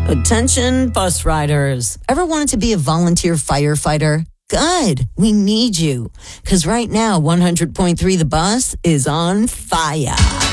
Attention bus riders. Ever wanted to be a volunteer firefighter? Good. We need you. Because right now, 100.3 The Bus is on fire.